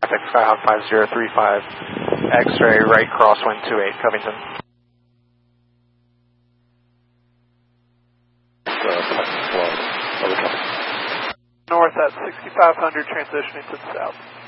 Pacific Skyhawk 5035, X-ray right crosswind 28, Covington. North at 6500, transitioning to the south.